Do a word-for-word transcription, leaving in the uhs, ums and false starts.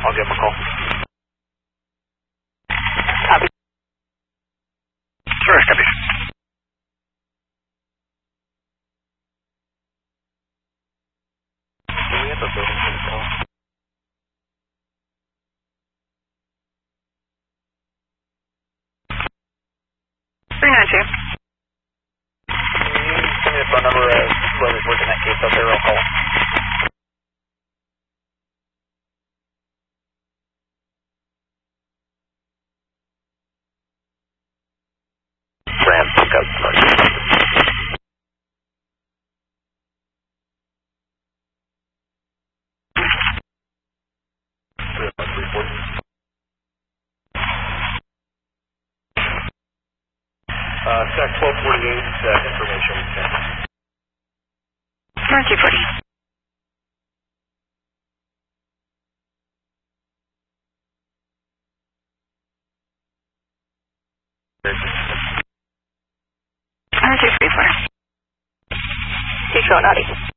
I'll give him a call. Copy. Sure, copy. Do we have a building for the call? three nine two. Can you send me the phone number of whoever's working that case out there? I'll call. Ram pickup. Uh, Sec twelve forty-eight, uh, information. Mercy forty. Mercy forty-four. Control naughty.